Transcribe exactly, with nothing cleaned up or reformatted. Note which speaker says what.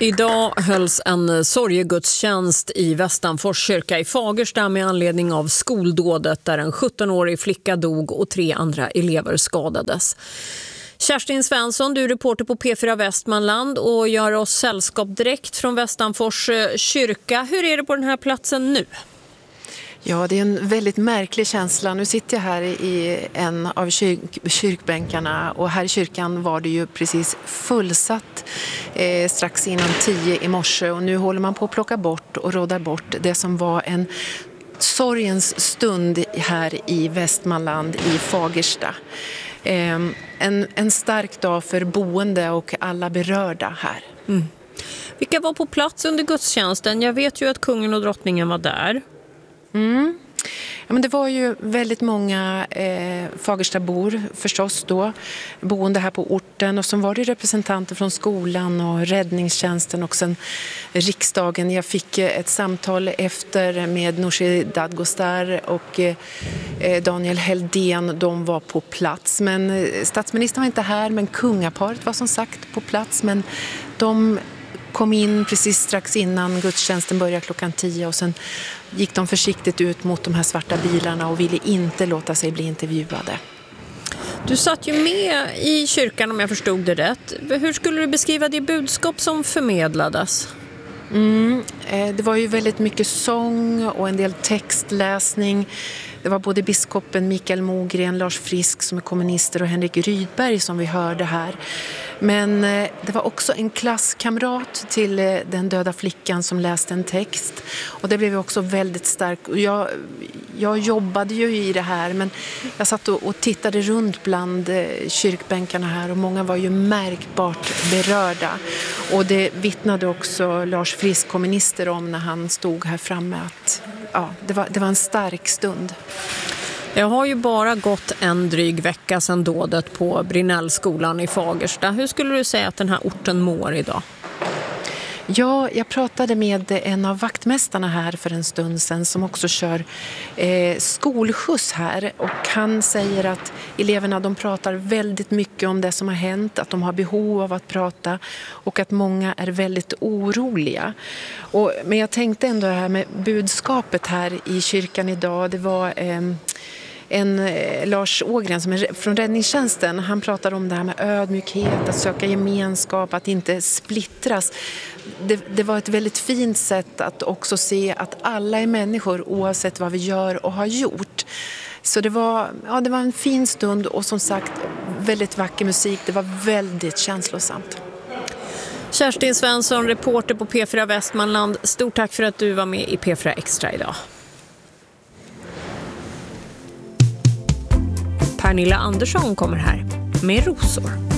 Speaker 1: Idag hölls en sorgegudstjänst i Västanfors kyrka i Fagersta med anledning av skoldådet där en sjuttonårig flicka dog och tre andra elever skadades. Kerstin Svensson, du är reporter på P fyra Västmanland och gör oss sällskap direkt från Västanfors kyrka. Hur är det på den här platsen nu?
Speaker 2: Ja, det är en väldigt märklig känsla. Nu sitter jag här i en av kyrk- kyrkbänkarna och här i kyrkan var det ju precis fullsatt eh, strax innan tio i morse och nu håller man på att plocka bort och råda bort det som var en sorgens stund här i Västmanland i Fagersta. Eh, en, en stark dag för boende och alla berörda här.
Speaker 1: Mm. Vilka var på plats under gudstjänsten? Jag vet ju att kungen och drottningen var där.
Speaker 2: Mm. Ja, men det var ju väldigt många eh, Fagerstabor förstås då, boende här på orten, och så var det representanter från skolan och räddningstjänsten och sen riksdagen. Jag fick ett samtal efter med Nooshi Dadgostar och eh, Daniel Heldén, de var på plats. Men statsministern var inte här, men kungaparet var som sagt på plats, men de kom in precis strax innan gudstjänsten började klockan tio och sen gick de försiktigt ut mot de här svarta bilarna och ville inte låta sig bli intervjuade.
Speaker 1: Du satt ju med i kyrkan om jag förstod det rätt. Hur skulle du beskriva det budskap som förmedlades?
Speaker 2: Mm, eh, det var ju väldigt mycket sång och en del textläsning. Det var både biskopen Mikael Mogren, Lars Frisk som är kommunister och Henrik Rydberg som vi hörde här. Men eh, det var också en klasskamrat till eh, den döda flickan som läste en text. Och det blev också väldigt starkt. Jag, jag jobbade ju i det här, men jag satt och, och tittade runt bland eh, kyrkbänkarna här och många var ju märkbart berörda. Och det vittnade också Lars Frisk, kommunister, om när han stod här framme att ja, det var, det var en stark stund.
Speaker 1: Det har ju bara gått en dryg vecka sedan dådet på Brinnellskolan i Fagersta. Hur skulle du säga att den här orten mår idag?
Speaker 2: Ja, jag pratade med en av vaktmästarna här för en stund sedan som också kör eh, skolskjuts här, och han säger att eleverna de pratar väldigt mycket om det som har hänt, att de har behov av att prata och att många är väldigt oroliga. Och, men jag tänkte ändå det här med budskapet här i kyrkan idag, det var eh, en eh, Lars Ågren som är från räddningstjänsten, han pratar om det här med ödmjukhet, att söka gemenskap, att inte splittras. Det, det var ett väldigt fint sätt att också se att alla är människor oavsett vad vi gör och har gjort. Så det var, ja, det var en fin stund och som sagt väldigt vacker musik, det var väldigt känslosamt.
Speaker 1: Kerstin Svensson, reporter på P fyra Västmanland, stort tack för att du var med i P fyra Extra idag. Pernilla Andersson kommer här med rosor.